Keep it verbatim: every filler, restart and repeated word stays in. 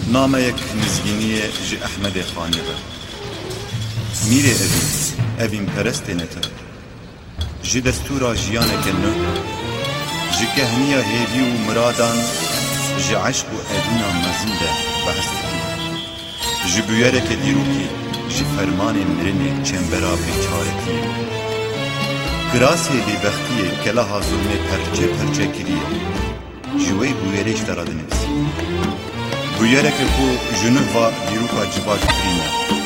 نامەیەک نزگینیە ji Ehmedê Xanê ve. Mîrê evî, evîn perestê netin. Ji destûra jiyaneke nû, ji kehniya hêvî û miradan, ji eşq û edîna mezin de behs dikin. Ji bûyereke dîrokî, ji fermanê mirinê çembera bêçaretiyê. Kirasê bêbextiyê kelaha zulmê perçe perçe kiriye. Ji wê bûyerê ji te radinivîsî. Bûyereke ku ji nû va dîroka civa kirîne.